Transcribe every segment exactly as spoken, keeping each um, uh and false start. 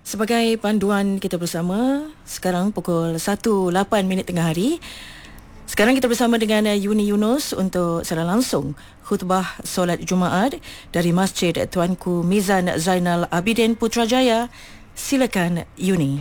Sebagai panduan kita bersama, sekarang pukul satu lapan minit tengah hari. Sekarang kita bersama dengan Yuni Yunus untuk secara langsung khutbah solat Jumaat dari Masjid Tuanku Mizan Zainal Abidin Putrajaya. Silakan Yuni.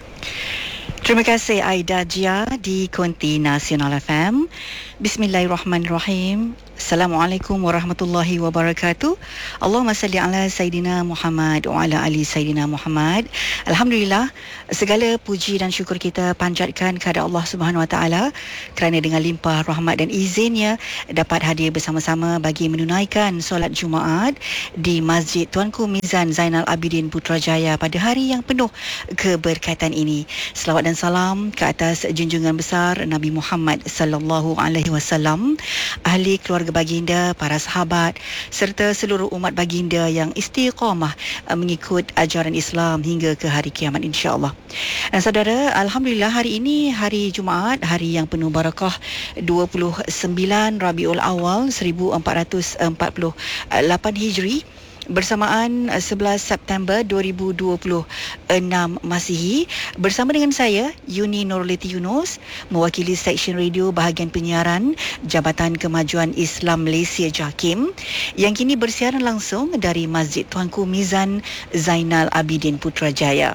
Terima kasih Aida Jia di Konti Nasional F M. Bismillahirrahmanirrahim. Assalamualaikum warahmatullahi wabarakatuh. Allahumma salli ala Sayyidina Muhammad wa ala ali Sayyidina Muhammad. Alhamdulillah, segala puji dan syukur kita panjatkan kepada Allah Subhanahu Wa Taala kerana dengan limpah rahmat dan izinnya dapat hadir bersama-sama bagi menunaikan solat Jumaat di Masjid Tuanku Mizan Zainal Abidin Putrajaya pada hari yang penuh keberkatan ini. Selawat dan salam ke atas junjungan besar Nabi Muhammad sallallahu alaihi wasallam, ahli keluarga baginda, para sahabat serta seluruh umat baginda yang istiqamah uh, mengikut ajaran Islam hingga ke hari kiamat insya-Allah. Dan saudara, alhamdulillah hari ini hari Jumaat, hari yang penuh barakah, dua puluh sembilan Rabiul Awal seribu empat ratus empat puluh lapan Hijri, bersamaan sebelas September dua ribu dua puluh enam Masihi. Bersama dengan saya Yuni Nurliti Yunus, mewakili Seksyen Radio Bahagian Penyiaran Jabatan Kemajuan Islam Malaysia JAKIM, yang kini bersiaran langsung dari Masjid Tuanku Mizan Zainal Abidin Putrajaya.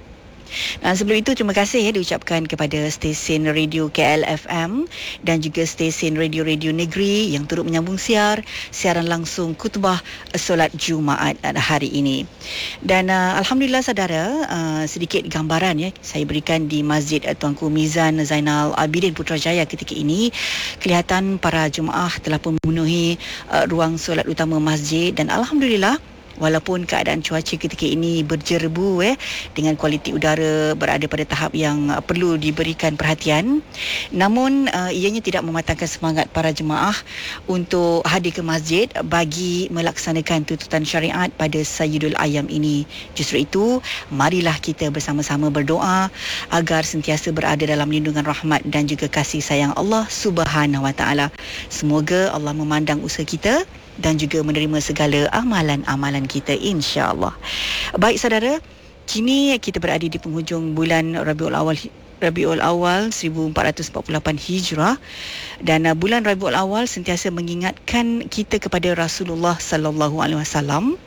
Dan sebelum itu, terima kasih ya diucapkan kepada stesen radio K L F M dan juga stesen radio-radio negeri yang turut menyambung siar siaran langsung khutbah solat Jumaat hari ini. Dan uh, alhamdulillah saudara, uh, sedikit gambaran ya saya berikan di Masjid Tuanku Mizan Zainal Abidin Putrajaya ketika ini. Kelihatan para jemaah telah pun memenuhi uh, ruang solat utama masjid, dan alhamdulillah, walaupun keadaan cuaca ketika ini berjerebu eh, dengan kualiti udara berada pada tahap yang uh, perlu diberikan perhatian, namun uh, ianya tidak mematahkan semangat para jemaah untuk hadir ke masjid bagi melaksanakan tuntutan syariat pada Sayyidul Ayyam ini. Justru itu, marilah kita bersama-sama berdoa agar sentiasa berada dalam lindungan rahmat dan juga kasih sayang Allah Subhanahu Wa Taala. Semoga Allah memandang usaha kita dan juga menerima segala amalan-amalan kita insya-Allah. Baik saudara, kini kita berada di penghujung bulan Rabiul Awal Rabiul Awal seribu empat ratus empat puluh lapan Hijrah, dan uh, bulan Rabiul Awal sentiasa mengingatkan kita kepada Rasulullah sallallahu alaihi wasallam,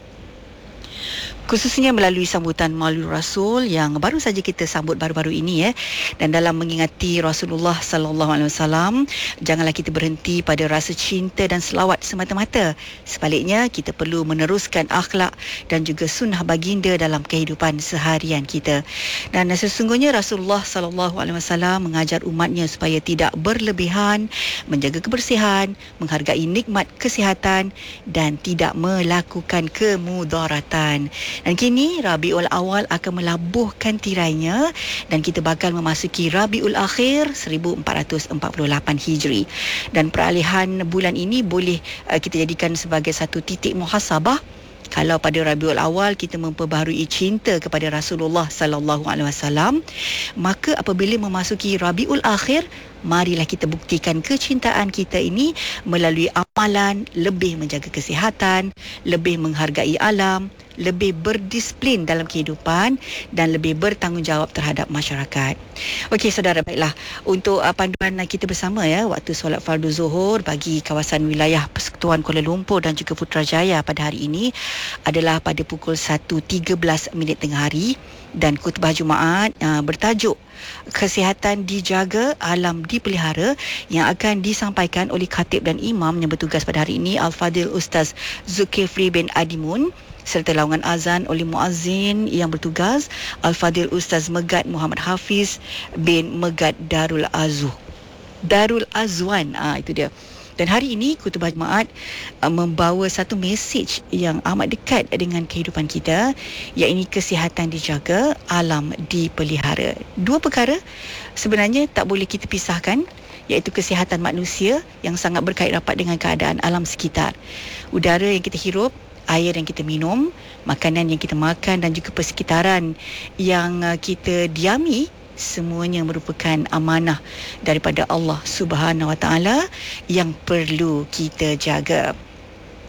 khususnya melalui sambutan Maulid Rasul yang baru saja kita sambut baru-baru ini ya. Dan dalam mengingati Rasulullah sallallahu alaihi wasallam, janganlah kita berhenti pada rasa cinta dan selawat semata-mata. Sebaliknya, kita perlu meneruskan akhlak dan juga sunnah baginda dalam kehidupan seharian kita. Dan sesungguhnya Rasulullah sallallahu alaihi wasallam mengajar umatnya supaya tidak berlebihan, menjaga kebersihan, menghargai nikmat kesihatan dan tidak melakukan kemudaratan. Dan kini Rabiul Awal akan melabuhkan tirainya dan kita bakal memasuki Rabiul Akhir seribu empat ratus empat puluh lapan Hijri. Dan peralihan bulan ini boleh uh, kita jadikan sebagai satu titik muhasabah. Kalau pada Rabiul Awal kita memperbaharui cinta kepada Rasulullah sallallahu alaihi wasallam, maka apabila memasuki Rabiul Akhir, marilah kita buktikan kecintaan kita ini melalui amalan lebih menjaga kesihatan, lebih menghargai alam, lebih berdisiplin dalam kehidupan dan lebih bertanggungjawab terhadap masyarakat. Okey saudara, baiklah, untuk uh, panduan kita bersama ya, waktu solat fardu zuhur bagi kawasan wilayah Persekutuan Kuala Lumpur dan juga Putrajaya pada hari ini adalah pada pukul satu tiga belas minit tengah hari, dan khutbah Jumaat uh, bertajuk Kesihatan Dijaga, Alam Dipelihara, yang akan disampaikan oleh khatib dan imam yang bertugas pada hari ini, Al-Fadil Ustaz Zulkifli bin Adimun, serta laungan azan oleh muazzin yang bertugas, Al-Fadil Ustaz Megat Muhammad Hafiz bin Megat Darul Azuh Darul Azwan. Ah, itu dia. Dan hari ini khutbah Jumaat uh, membawa satu mesej yang amat dekat dengan kehidupan kita, iaitu kesihatan dijaga, alam dipelihara. Dua perkara sebenarnya tak boleh kita pisahkan, iaitu kesihatan manusia yang sangat berkait rapat dengan keadaan alam sekitar. Udara yang kita hirup, air yang kita minum, makanan yang kita makan dan juga persekitaran yang uh, kita diami, semuanya merupakan amanah daripada Allah Subhanahu Wa Taala yang perlu kita jaga.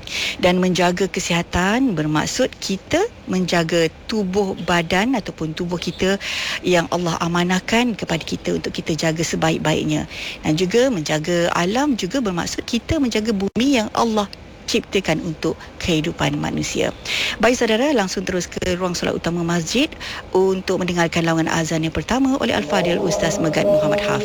Dan menjaga kesihatan bermaksud kita menjaga tubuh badan ataupun tubuh kita yang Allah amanahkan kepada kita untuk kita jaga sebaik-baiknya. Dan juga menjaga alam juga bermaksud kita menjaga bumi yang Allah ciptakan untuk kehidupan manusia. Baik saudara, langsung terus ke ruang solat utama masjid untuk mendengarkan lawangan azan yang pertama oleh Al-Fadhil Ustaz Megat Muhammad Hafiz.